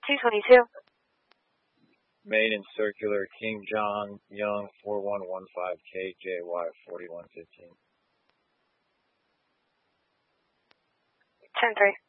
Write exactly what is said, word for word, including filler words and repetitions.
two twenty-two. Main and circular, King John Young four one one five K J Y forty-one fifteen. ten three.